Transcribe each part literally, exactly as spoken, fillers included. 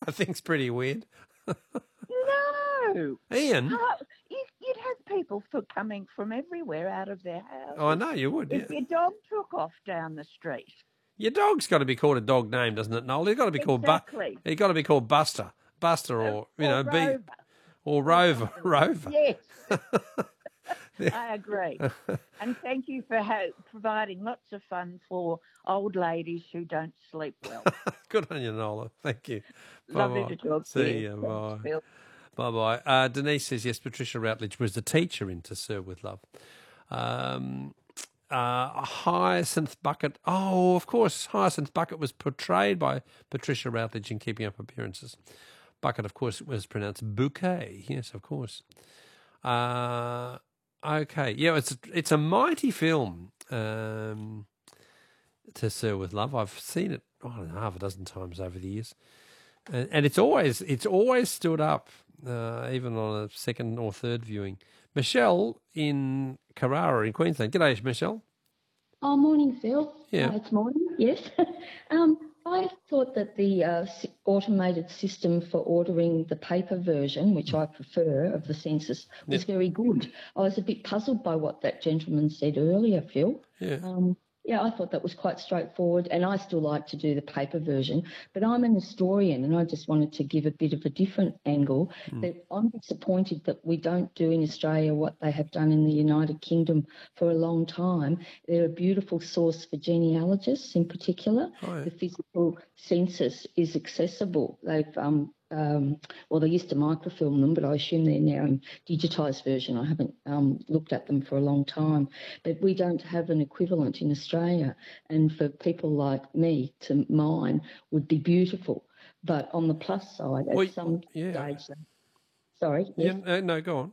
I think's pretty weird. No. Ian? How, you, you'd have people for coming from everywhere out of their houses. Oh, I know you would, If yeah. your dog took off down the street. Your dog's got to be called a dog name, doesn't it, Noel? He's got to be called Exactly. Bu- He's got to be called Buster. Buster or, you or know, Rover. B... Or Rover. Or Rover. Yes. I agree. And thank you for ha- providing lots of fun for old ladies who don't sleep well. Good on you, Nola. Thank you. Lovely Bye-bye. to talk to See you. you. Bye. Thanks, Phil. Bye-bye. Uh, Denise says, yes, Patricia Routledge was the teacher in To Serve With Love. Um, uh, Hyacinth Bucket. Oh, of course, Hyacinth Bucket was portrayed by Patricia Routledge in Keeping Up Appearances. Bucket, of course, was pronounced bouquet. Yes, of course. Uh, okay. Yeah, it's, it's a mighty film, um, To Serve With Love. I've seen it, I don't know, half a dozen times over the years. And, and it's always it's always stood up, uh, even on a second or third viewing. Michelle in Carrara in Queensland. G'day, Michelle. Oh, morning, Phil. Yeah. Uh, it's morning, yes. um, I thought that the uh, s- automated system for ordering the paper version, which I prefer, of the census, was Yep. very good. I was a bit puzzled by what that gentleman said earlier, Phil. Yeah. Um, yeah, I thought that was quite straightforward, and I still like to do the paper version, but I'm an historian, and I just wanted to give a bit of a different angle. Mm. That I'm disappointed that we don't do in Australia what they have done in the United Kingdom for a long time. They're a beautiful source for genealogists in particular. Oh, yeah. The physical census is accessible. They've um, um, well, they used to microfilm them, but I assume they're now in digitised version. I haven't um, looked at them for a long time. But we don't have an equivalent in Australia. And for people like me to mine would be beautiful. But on the plus side, at Well, some yeah. stage, sorry, yes, Yeah, uh, no, go on.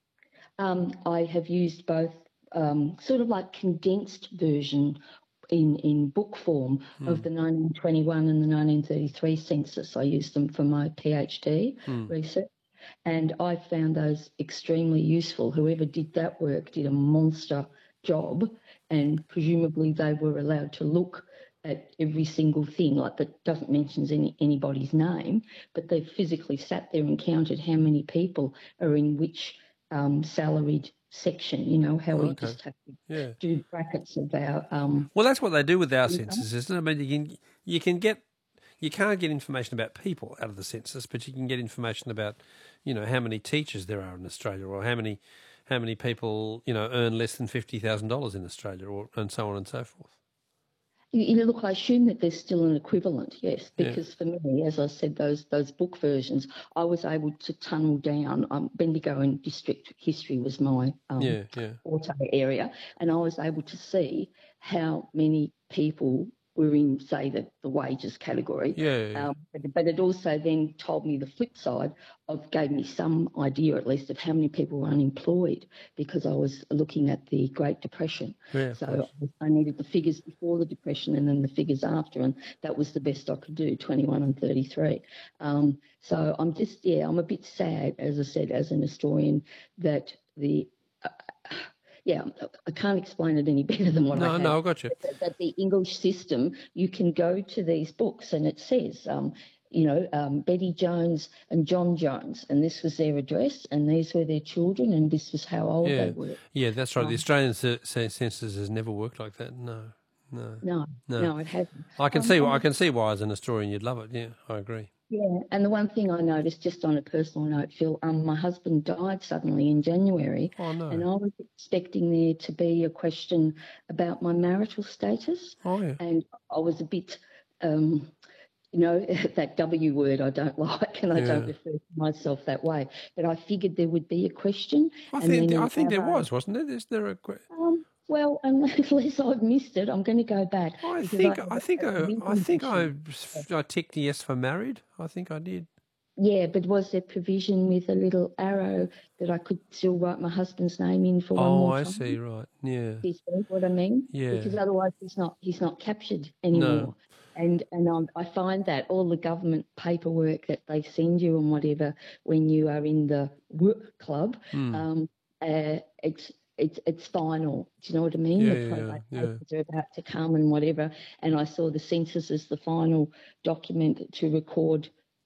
um, I have used both um, sort of like condensed version in, in book form Mm. of the nineteen twenty-one and the nineteen thirty-three census. I used them for my PhD Mm. research, and I found those extremely useful. Whoever did that work did a monster job, and presumably they were allowed to look at every single thing, like that doesn't mention any, anybody's name, but they physically sat there and counted how many people are in which um, salaried section, you know, how we Okay. just have to Yeah. do brackets of our... Um, Well, that's what they do with our income. census, isn't it? I mean, you can you can get you can't get information about people out of the census, but you can get information about, you know, how many teachers there are in Australia, or how many how many people, you know, earn less than fifty thousand dollars in Australia, or and so on and so forth. You, you look, I assume that there's still an equivalent, yes, Yeah. because for me, as I said, those those book versions, I was able to tunnel down. Um, Bendigo and district history was my um, Yeah, yeah. auto area, and I was able to see how many people were in, say, the, the wages category. Yeah, yeah, yeah. Um, but, but it also then told me the flip side of, gave me some idea at least of how many people were unemployed, because I was looking at the Great Depression. Yeah, of course. So I needed the figures before the Depression and then the figures after, and that was the best I could do, twenty-one and thirty-three. Um, so I'm just, yeah, I'm a bit sad, as I said, as an historian, that the... Uh, yeah, I can't explain it any better than what I No, have. no, I got you. That, that the English system, you can go to these books and it says, um, you know, um, Betty Jones and John Jones, and this was their address, and these were their children, and this was how old Yeah, they were. yeah, that's right. Um, The Australian c- c- census has never worked like that. No, no, No, no. no, it hasn't. I can Um, see. and I the- can see why, as an historian, you'd love it. Yeah, I agree. Yeah, and the one thing I noticed, just on a personal note, Phil, um, my husband died suddenly in January, Oh no. and I was expecting there to be a question about my marital status, Oh yeah. and I was a bit, um, you know, that W word I don't like, and I don't Yeah. refer to myself that way. But I figured there would be a question. I and think. then I in think there our- was, wasn't there? Is there a? que- Um, well, unless I've missed it, I'm going to go back. I because think. had I a- think. a I, I living think I. issue. I ticked yes for married. I think I did. Yeah, but was there provision with a little arrow that I could still write my husband's name in for one Oh, more I time? see. Right. Yeah. Do you see what I mean? Yeah. Because otherwise he's not he's not captured anymore. No. And and um, I find that all the government paperwork that they send you and whatever when you are in the work club, Hmm. um, uh, it's it's it's final. Do you know what I mean? Yeah, the yeah, probate yeah. papers are about to come and whatever. And I saw the census as the final document to record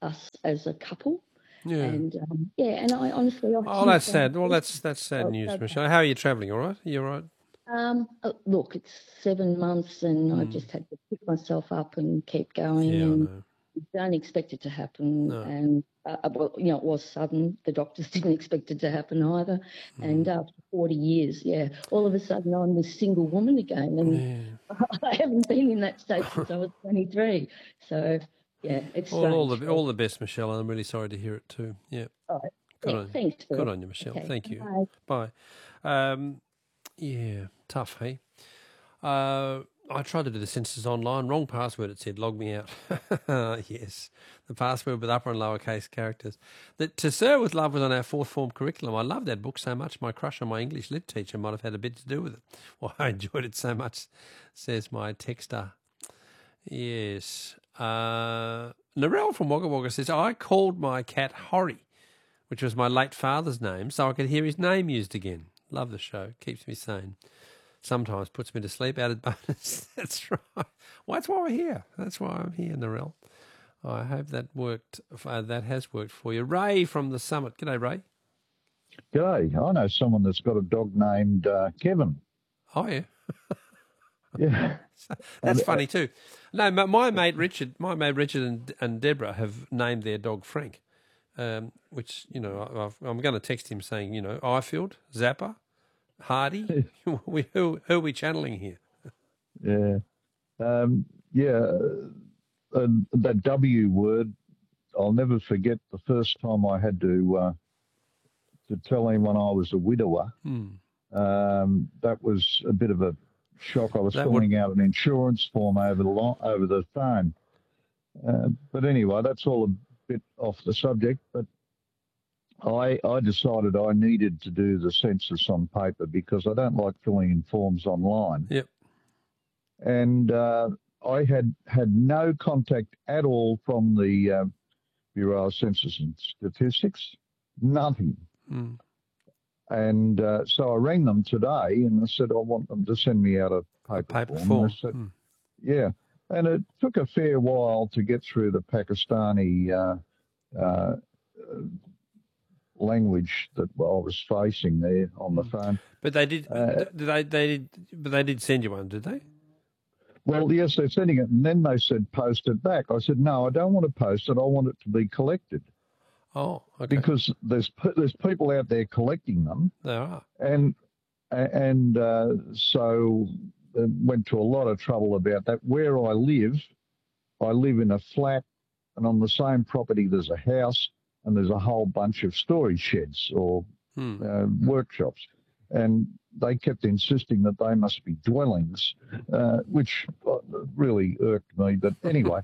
us as a couple. Yeah. And um, yeah, and I honestly, I Oh, think that's that- sad. Well, that's that's sad Oh, news, okay. Michelle. How are you travelling? All right? You all right? Um, uh, look, it's seven months, and I Mm. just had to pick myself up and keep going. Yeah, I and know. don't expect it to happen. No. And uh, uh, well, you know, it was sudden. The doctors didn't expect it to happen either. Mm. And after forty years, yeah, all of a sudden I'm this single woman again, and Yeah. I haven't been in that state since I was twenty-three. So yeah, it's All, all strange. the all the best, Michelle. I'm really sorry to hear it too. Yeah. All right. Good Yeah, on you. thanks, Phil. Good on you, Michelle. Okay, Thank you. bye. Bye. Um, yeah, tough, hey? Uh, I tried to do the census online. Wrong password, it said. Log me out. Yes, the password with upper and lowercase characters. The, To Sir with Love was on our fourth form curriculum. I loved that book so much. My crush on my English lit teacher might have had a bit to do with it. Well, I enjoyed it so much, says my texter. Yes. Uh, Narelle from Wagga Wagga says, I called my cat Horry, which was my late father's name, so I could hear his name used again. Love the show. Keeps me sane. Sometimes puts me to sleep. Added bonus. That's right. Well, that's why we're here. That's why I'm here, Narelle. I hope that worked. Uh, that has worked for you. Ray from the Summit. G'day, Ray. G'day. I know someone that's got a dog named uh, Kevin. Oh, yeah. Yeah. That's And, funny too. No, my, my mate Richard, my mate Richard and, and Deborah have named their dog Frank, um, which, you know, I, I've, I'm going to text him saying, you know, Ifield, Zappa, Hardy. we, who, who are we channeling here? Yeah. Um, yeah. Uh, that W word, I'll never forget the first time I had to uh, to tell anyone I was a widower. Hmm. Um, that was a bit of a shock. I was That filling would- out an insurance form over the lo- over the phone. Uh, but anyway, that's all a bit off the subject. But I I decided I needed to do the census on paper because I don't like filling in forms online. Yep. And uh, I had had no contact at all from the uh, Bureau of Census and Statistics, nothing. Hmm. And uh, so I rang them today and I said, I want them to send me out a paper, Paper form. form. They said, Hmm. yeah. And it took a fair while to get through the Pakistani uh, uh, language that I was facing there on the phone. But they did. Uh, did they? They did. But they did send you one, did they? Well, yes, they're sending it. And then they said, post it back. I said, no, I don't want to post it. I want it to be collected Oh, okay. because there's pe- there's people out there collecting them. There are. And and uh, so uh, went to a lot of trouble about that. Where I live, I live in a flat, and on the same property there's a house, and there's a whole bunch of storage sheds or Hmm. uh, workshops, and they kept insisting that they must be dwellings, uh, which uh, really irked me. But anyway,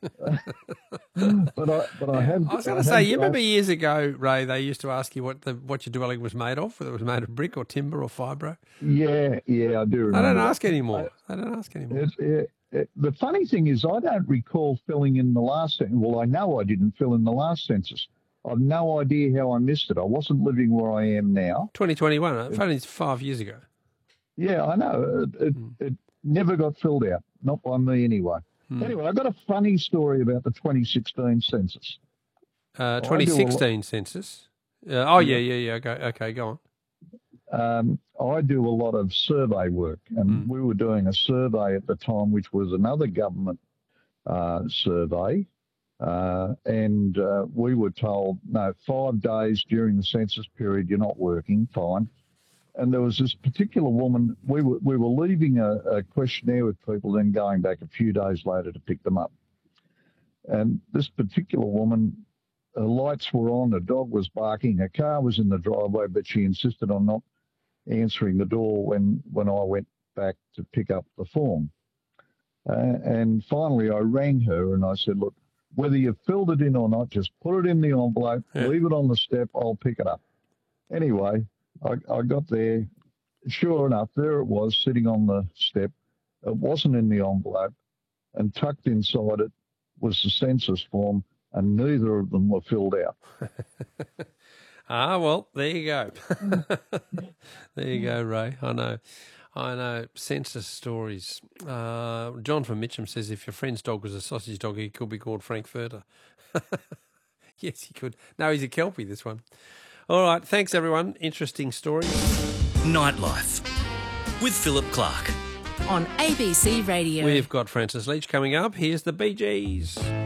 but I but I had. I was going I to say, had- you remember years ago, Ray, they used to ask you what the what your dwelling was made of, whether it was made of brick or timber or fibro. Yeah, yeah, I do remember. They don't that. ask anymore. They don't ask anymore. It's, it, it, the funny thing is, I don't recall filling in the last census. Well, I know I didn't fill in the last census. I've no idea how I missed it. I wasn't living where I am now. twenty twenty-one. It's only five years ago. Yeah, I know. It, it, Mm. it never got filled out, not by me anyway. Hmm. Anyway, I've got a funny story about the twenty sixteen census. Uh, I do a twenty sixteen census. Uh, oh yeah, Yeah. yeah, yeah. Okay, okay, go on. Um, I do a lot of survey work, and Mm. we were doing a survey at the time, which was another government uh, survey. Uh, and uh, we were told, no, five days during the census period, you're not working, fine. And there was this particular woman, we were, we were leaving a, a questionnaire with people, then going back a few days later to pick them up. And this particular woman, her lights were on, her dog was barking, her car was in the driveway, but she insisted on not answering the door when, when I went back to pick up the form. Uh, and finally, I rang her and I said, look, whether you've filled it in or not, just put it in the envelope, Yeah. leave it on the step, I'll pick it up. Anyway, I, I got there. Sure enough, there it was sitting on the step. It wasn't in the envelope, and tucked inside it was the census form, and neither of them were filled out. Ah, well, there you go. There you go, Ray. I know. I know. Census stories. Uh, John from Mitcham says if your friend's dog was a sausage dog, he could be called Frankfurter. Yes, he could. No, he's a Kelpie, this one. All right, thanks, everyone. Interesting story. Nightlife with Philip Clark. On A B C Radio. We've got Francis Leach coming up. Here's the Bee Gees.